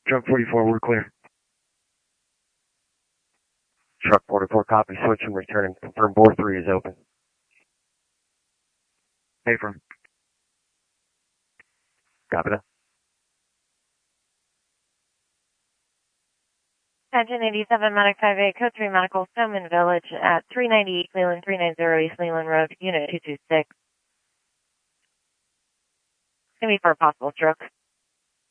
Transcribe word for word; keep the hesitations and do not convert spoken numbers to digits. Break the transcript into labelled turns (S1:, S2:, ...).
S1: Truck forty-four, we're clear. Truck forty-four, copy, switch and returning. Confirm bore three is open. Hey, from. Copy that.
S2: Engine eighty-seven, Medic five eight, Code three Medical, Stoneman Village at three ninety-eight Cleveland, three ninety East Leland Road, Unit two two six. It's going to be for a possible stroke.